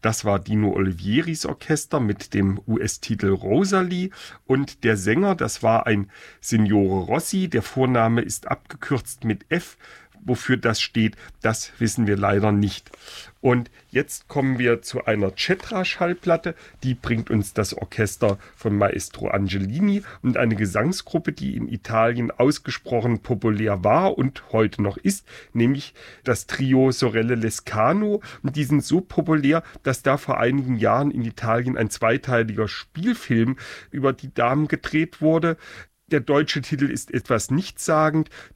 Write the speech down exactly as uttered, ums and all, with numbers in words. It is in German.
Das war Dino Olivieris Orchester mit dem U S-Titel Rosalie. Und der Sänger, das war ein Signore Rossi. Der Vorname ist abgekürzt mit F. Wofür das steht, das wissen wir leider nicht. Und jetzt kommen wir zu einer Cetra-Schallplatte. Die bringt uns das Orchester von Maestro Angelini und eine Gesangsgruppe, die in Italien ausgesprochen populär war und heute noch ist, nämlich das Trio Sorelle Lescano. Und die sind so populär, dass da vor einigen Jahren in Italien ein zweiteiliger Spielfilm über die Damen gedreht wurde. Der deutsche Titel ist etwas nichtssagend.